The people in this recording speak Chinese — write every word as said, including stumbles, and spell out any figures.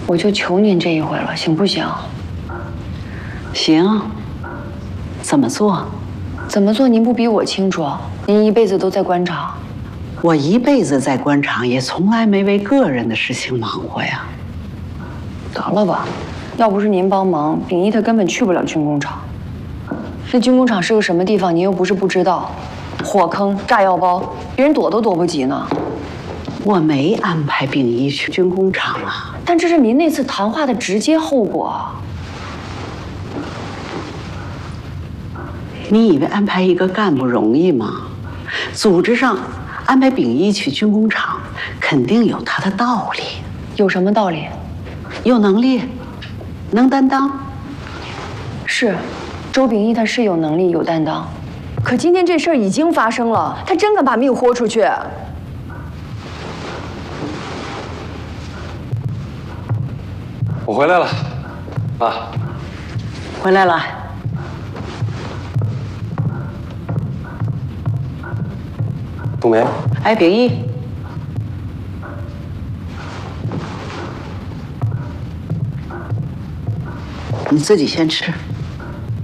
我就求您这一回了，行不行？ 行。怎么做？ 怎么做？您不比我清楚？您一辈子都在官场。 我一辈子在官场，也从来没为个人的事情忙活呀。 得了吧，要不是您帮忙，秉一他根本去不了军工厂。那军工厂是个什么地方，您又不是不知道，火坑、炸药包，别人躲都躲不及呢。 我没安排秉一去军工厂啊， 但这是您那次谈话的直接后果。 你以为安排一个干部容易吗？组织上安排秉一去军工厂，肯定有他的道理。 有什么道理？ 有能力，能担当。 是，周秉一他是有能力有担当，可今天这事儿已经发生了，他真敢把命豁出去？ 我回来了，妈。 回来了。 冬梅。 哎，秉一，你自己先吃。